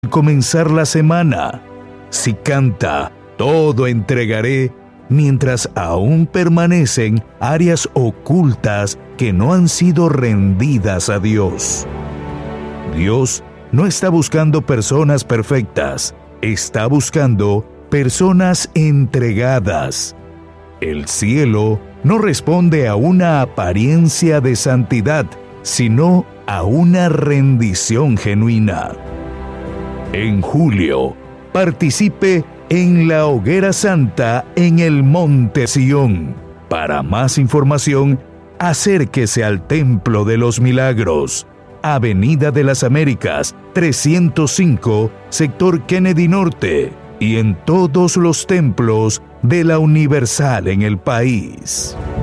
comenzar la semana. Si canta, todo entregaré, mientras aún permanecen áreas ocultas que no han sido rendidas a Dios. Dios no está buscando personas perfectas, está buscando personas entregadas. El cielo no responde a una apariencia de santidad, sino a una rendición genuina. En julio, participe en la Hoguera Santa en el Monte Sión. Para más información, acérquese al Templo de los Milagros, Avenida de las Américas, 305, sector Kennedy Norte, y en todos los templos de la Universal en el país.